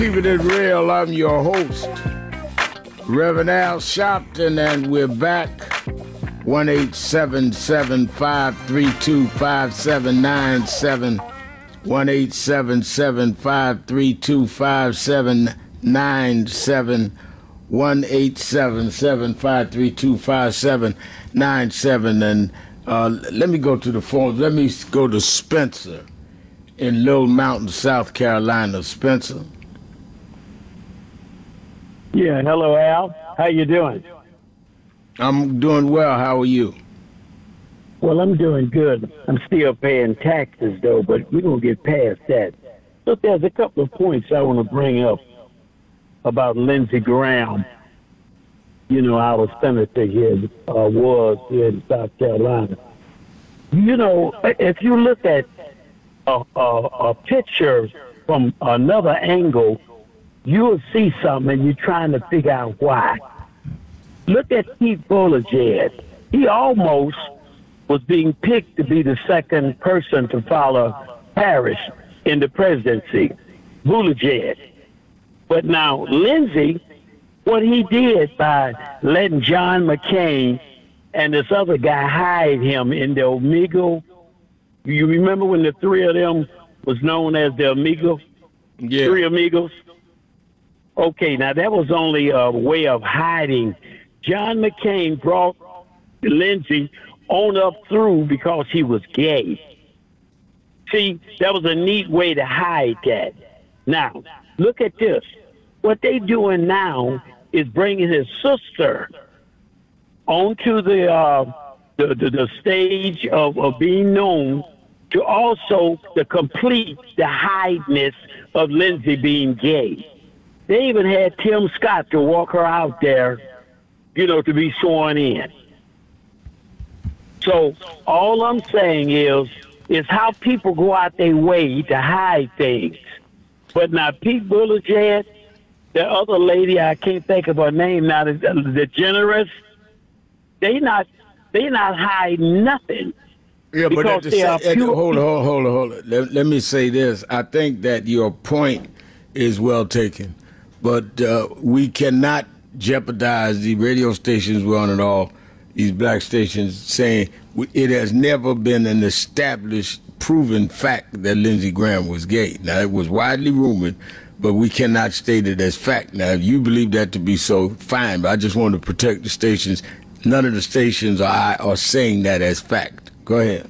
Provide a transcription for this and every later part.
Keep it real. I'm your host, Reverend Al Sharpton, and we're back. 1-877-532-5797. 1-877-532-5797. 1-877-532-5797. And let me go to the phone. Let me go to Spencer in Little Mountain, South Carolina. Spencer. Yeah, hello, Al. How you doing? I'm doing well. How are you? Well, I'm doing good. I'm still paying taxes, though, but we're going to get past that. Look, there's a couple of points I want to bring up about Lindsey Graham. You know, our senator here was here in South Carolina. You know, if you look at a picture from another angle, you'll see something and you're trying to figure out why. Look at Pete Buttigieg. He almost was being picked to be the second person to follow Harris in the presidency, Buttigieg. But now Lindsey, what he did by letting John McCain and this other guy hide him in the Omegle. You remember when the three of them was known as the Omegle? Yeah. Three Amigos? Okay, now that was only a way of hiding. John McCain brought Lindsey on up through because he was gay. See, that was a neat way to hide that. Now, look at this. What they doing now is bringing his sister onto the stage of being known to also to complete the hideness of Lindsey being gay. They even had Tim Scott to walk her out there, you know, to be sworn in. So all I'm saying is how people go out their way to hide things. But now Pete Buttigieg, the other lady, I can't think of her name now, the generous, they not hiding nothing. Yeah, but hold on. Let me say this. I think that your point is well taken. But we cannot jeopardize the radio stations we're on and all, these black stations, saying it has never been an established, proven fact that Lindsey Graham was gay. Now, it was widely rumored, but we cannot state it as fact. Now, if you believe that to be so, fine, but I just want to protect the stations. None of the stations are saying that as fact. Go ahead.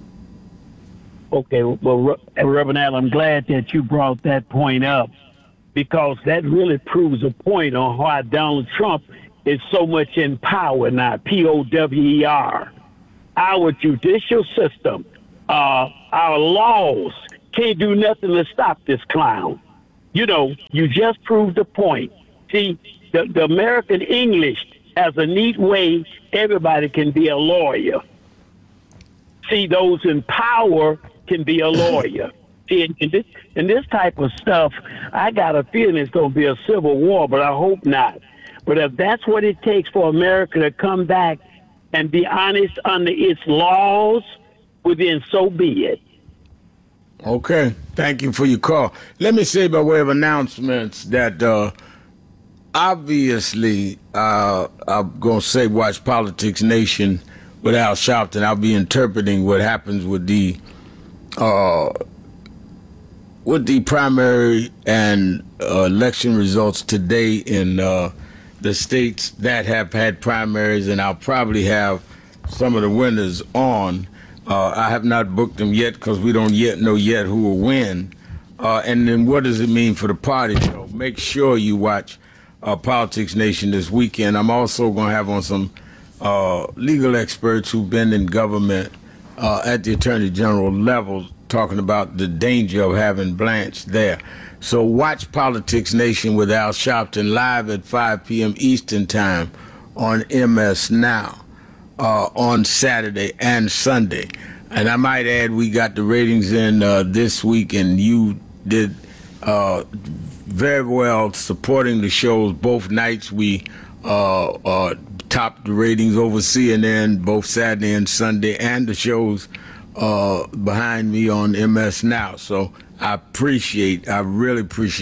Okay, well, Reverend Al, I'm glad that you brought that point up, because that really proves a point on why Donald Trump is so much in power now, POWER. Our judicial system, our laws can't do nothing to stop this clown. You know, you just proved the point. See, the American English has a neat way everybody can be a lawyer. See, those in power can be a lawyer. See, in this type of stuff, I got a feeling it's going to be a civil war, but I hope not. But if that's what it takes for America to come back and be honest under its laws, well, then so be it. Okay. Thank you for your call. Let me say by way of announcements that obviously I'm going to say watch Politics Nation with Al Sharpton. I'll be interpreting what happens with the primary and election results today in the states that have had primaries, and I'll probably have some of the winners on. I have not booked them yet because we don't yet know who will win. And then what does it mean for the party? So make sure you watch Politics Nation this weekend. I'm also going to have on some legal experts who've been in government at the Attorney General level, talking about the danger of having Blanche there. So watch Politics Nation with Al Sharpton live at 5 p.m. Eastern Time on MS Now on Saturday and Sunday. And I might add, we got the ratings in this week, and you did very well supporting the shows both nights. We topped the ratings over CNN both Saturday and Sunday, and the shows behind me on MS Now. So I really appreciate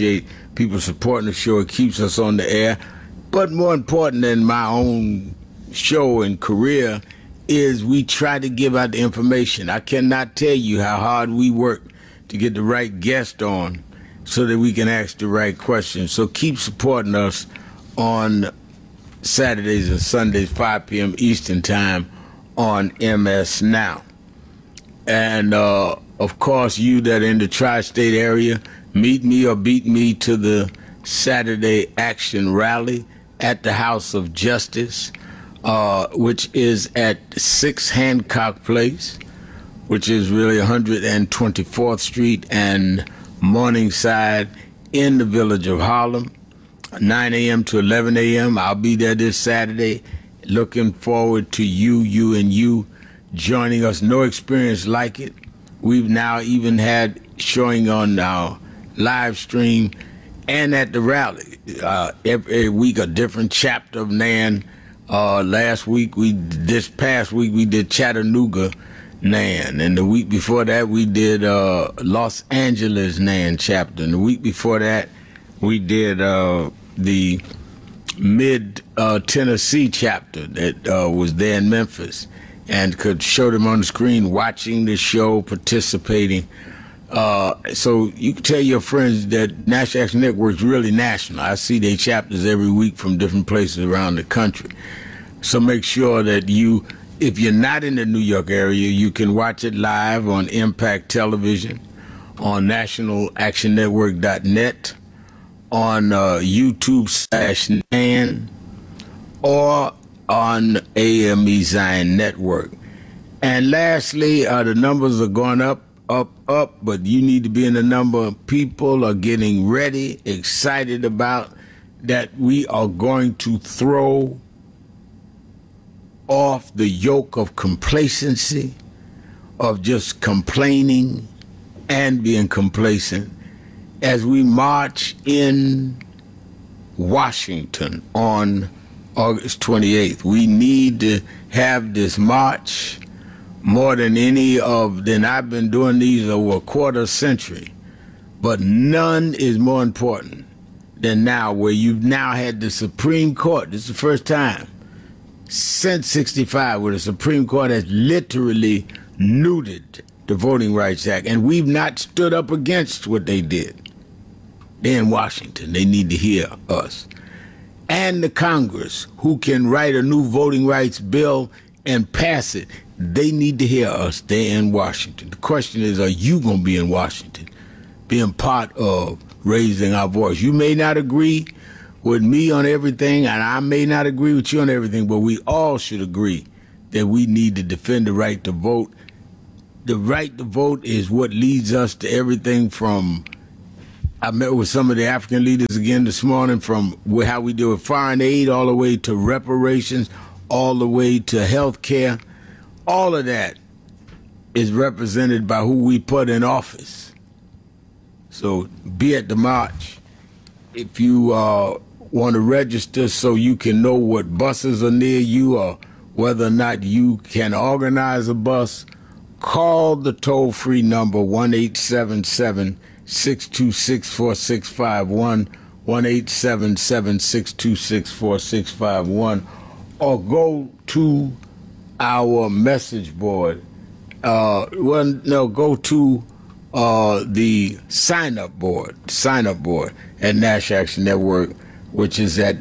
people supporting the show. It keeps us on the air. But more important than my own show and career is we try to give out the information. I cannot tell you how hard we work to get the right guest on so that we can ask the right questions. So keep supporting us on Saturdays and Sundays, 5 p.m. Eastern Time on MS Now. And, of course, you that are in the tri-state area, meet me or beat me to the Saturday Action Rally at the House of Justice, which is at 6 Hancock Place, which is really 124th Street and Morningside in the village of Harlem, 9 a.m. to 11 a.m. I'll be there this Saturday. Looking forward to you joining us. No experience like it. We've now even had showing on our live stream and at the rally. Every week a different chapter of NAN. This past week we did Chattanooga NAN, and the week before that we did Los Angeles NAN chapter, and the week before that we did the Mid Tennessee chapter that was there in Memphis, and could show them on the screen, watching the show, participating. So you can tell your friends that National Action Network is really national. I see their chapters every week from different places around the country. So make sure that if you're not in the New York area, you can watch it live on Impact Television, on nationalactionnetwork.net, on YouTube/NAN, or on AME Zion Network. And lastly, the numbers are going up, but you need to be in the number. People are getting ready, excited about that we are going to throw off the yoke of complacency, of just complaining and being complacent as we march in Washington on August 28th. We need to have this march more than I've been doing these over a quarter century, but none is more important than now, where you've now had the Supreme Court. This is the first time since 65 where the Supreme Court has literally neutered the Voting Rights Act, and we've not stood up against what they did. They're in Washington. They need to hear us. And the Congress, who can write a new voting rights bill and pass it, they need to hear us. They're in Washington. The question is, are you going to be in Washington, being part of raising our voice? You may not agree with me on everything, and I may not agree with you on everything, but we all should agree that we need to defend the right to vote. The right to vote is what leads us to everything from, I met with some of the African leaders again this morning, from how we deal with foreign aid all the way to reparations, all the way to health care. All of that is represented by who we put in office. So be at the march. If you want to register so you can know what buses are near you or whether or not you can organize a bus, call the toll-free number 1-877-626-4651, 1-877-626-4651, or go to our message board. Go to the sign-up board at National Action Network, which is at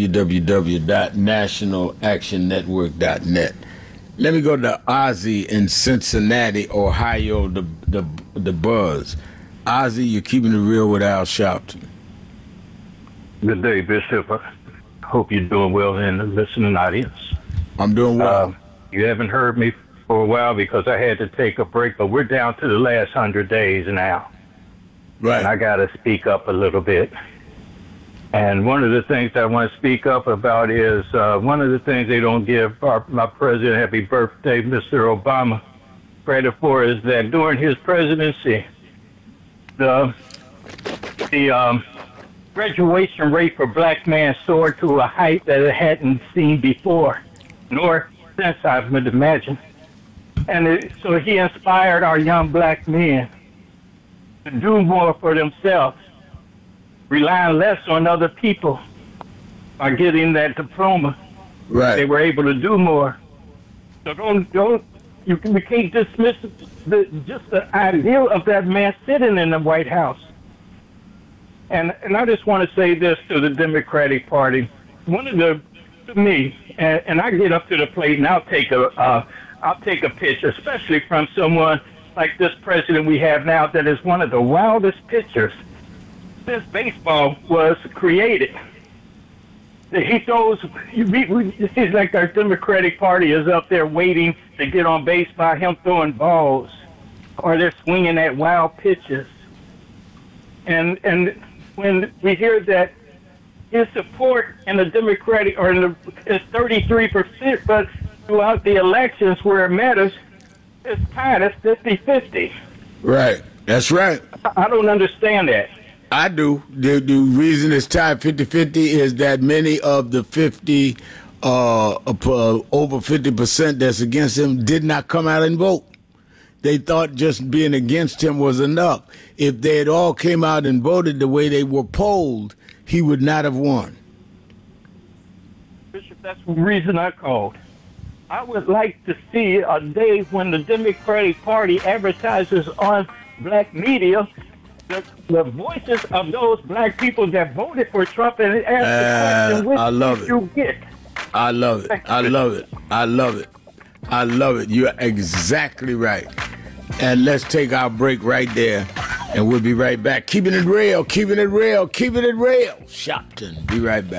www.nationalactionnetwork.net. Let me go to Ozzy in Cincinnati, Ohio, the buzz. Ozzy, you're keeping it real with Al Sharpton. Good day, Bishop. I hope you're doing well in the listening audience. I'm doing well. You haven't heard me for a while because I had to take a break, but we're down to the last 100 days now. Right. And I got to speak up a little bit. And one of the things I want to speak up about is one of the things they don't give my president, happy birthday, Mr. Obama, credit for is that during his presidency, the graduation rate for black men soared to a height that it hadn't seen before, nor since I would imagine. And so he inspired our young black men to do more for themselves. relying less on other people by getting that diploma. They Right. were able to do more. So we can't dismiss just the idea of that man sitting in the White House. And I just want to say this to the Democratic Party. To me, and I get up to the plate and I'll take a pitch, especially from someone like this president we have now that is one of the wildest pitchers since baseball was created. He throws, it's like our Democratic Party is up there waiting to get on base by him throwing balls, or they're swinging at wild pitches. And when we hear that his support in the Democratic is 33%, but throughout the elections where it matters, it's tied at 50-50. Right. That's right. I don't understand that. I do. The reason it's tied 50-50 is that many of the over 50% that's against him did not come out and vote. They thought just being against him was enough. If they had all came out and voted the way they were polled, he would not have won. Bishop, that's the reason I called. I would like to see a day when the Democratic Party advertises on black media the voices of those black people that voted for Trump and ask the question, which I love it. you get. I love it. I love it. I love it. I love it. You're exactly right. And let's take our break right there, and we'll be right back. Keeping it real, keeping it real, keeping it real. Shopton. Be right back.